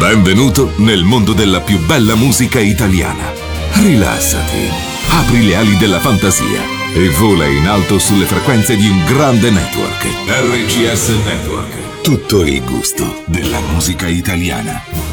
Benvenuto nel mondo della più bella musica italiana. Rilassati, apri le ali della fantasia e vola in alto sulle frequenze di un grande network. RCS Network. Tutto il gusto della musica italiana.